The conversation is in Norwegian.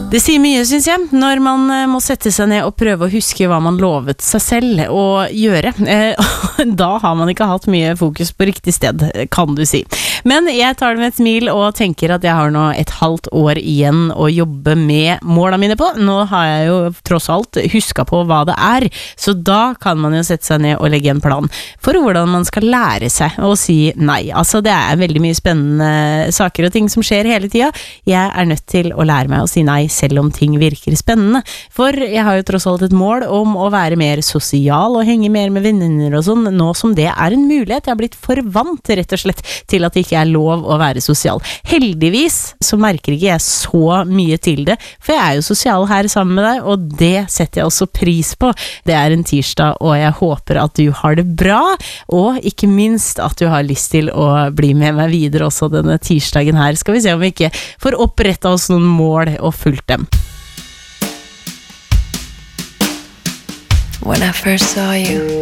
Det sier mye, synes jeg, når man må sette seg ned og prøve å huske hva man lovet seg selv å gjøre. Da har man ikke hatt mye fokus på riktig sted, kan du si. Men jeg tar det med et smil og tenker at jeg har nå et halvt år igjen å jobbe med målene mine på. Nå har jeg jo tross alt husket på hva det er, så da kan man jo sette seg ned og legge en plan for hvordan man skal lære seg å si nei. Altså det er veldig mye spennende saker og ting som skjer hele tiden. Jeg er nødt til å lære meg å si nei selv om ting virker spennende, for jeg har jo tross alt et mål om å være mer sosial og henge mer med venninner og sånn, nå som det er en mulighet. Jeg har blitt for vant rett og slett til at det ikke er lov å være sosial. Heldigvis så merker ikke jeg så mye til det, for jeg er jo sosial her sammen med deg, og det setter jeg også pris på. Det er en tirsdag, og jeg håper at du har det bra, og ikke minst at du har lyst til å bli med meg videre også denne tirsdagen her. Skal vi se om vi ikke får opprettet oss noen mål og fulgt dem. When I first saw you